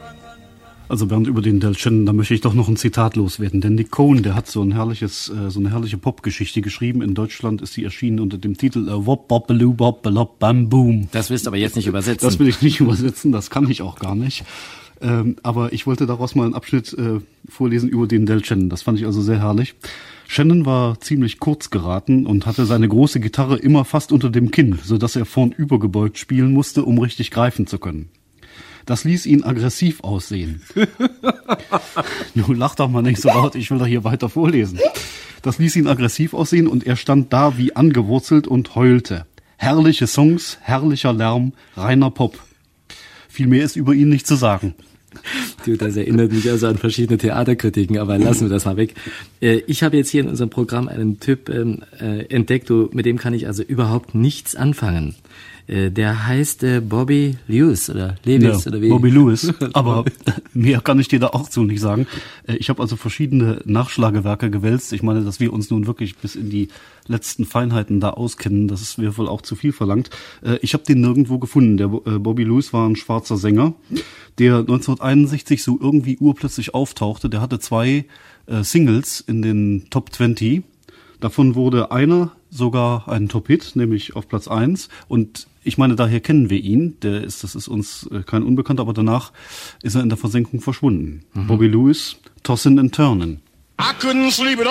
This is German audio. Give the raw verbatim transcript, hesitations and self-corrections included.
Also Bernd, über den Del Shannon, da möchte ich doch noch ein Zitat loswerden. Denn Nick Cohen, der hat so ein herrliches, äh, so eine herrliche Popgeschichte geschrieben. In Deutschland ist sie erschienen unter dem Titel äh, Wop Bopbaloo Bopbalop Bam Boom. Das willst du aber jetzt nicht übersetzen. Das will ich nicht übersetzen, das kann ich auch gar nicht. Ähm, aber ich wollte daraus mal einen Abschnitt äh, vorlesen über den Del Shannon. Das fand ich also sehr herrlich. Shannon war ziemlich kurz geraten und hatte seine große Gitarre immer fast unter dem Kinn, sodass er vornübergebeugt spielen musste, um richtig greifen zu können. Das ließ ihn aggressiv aussehen. Nun lach doch mal nicht so laut, ich will doch hier weiter vorlesen. Das ließ ihn aggressiv aussehen und er stand da wie angewurzelt und heulte. Herrliche Songs, herrlicher Lärm, reiner Pop. Viel mehr ist über ihn nicht zu sagen. Du, das erinnert mich also an verschiedene Theaterkritiken, aber lassen wir das mal weg. Ich habe jetzt hier in unserem Programm einen Typ entdeckt, mit dem kann ich also überhaupt nichts anfangen. Der heißt äh, Bobby Lewis oder Lewis ja, oder wie? Bobby Lewis, aber mehr kann ich dir da auch zu nicht sagen. Ich habe also verschiedene Nachschlagewerke gewälzt. Ich meine, dass wir uns nun wirklich bis in die letzten Feinheiten da auskennen, das ist mir wohl auch zu viel verlangt. Ich habe den nirgendwo gefunden. Der Bobby Lewis war ein schwarzer Sänger, der neunzehnhunderteinundsechzig so irgendwie urplötzlich auftauchte. Der hatte zwei äh, Singles in den Top zwanzig. Davon wurde einer sogar ein Top-Hit, nämlich auf Platz eins. Und ich meine, daher kennen wir ihn. Der ist, das ist uns kein Unbekannter, aber danach ist er in der Versenkung verschwunden. Mhm. Bobby Lewis, Tossin' and Turnin'. I couldn't sleep at